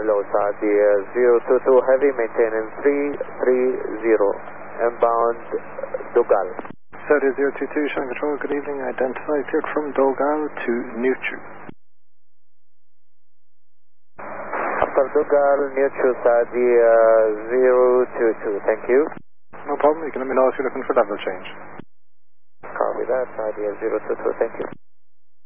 low, Saudi 022 heavy, maintaining 330, inbound Dogal. Saudi 022, Shanghai Control, good evening, identify, cleared from Dogal to Newchu. After Dogal, Newchu, Saudi 022, thank you. No problem, you can let me know if you're looking for level change. Copy that, Saudi 022, thank you.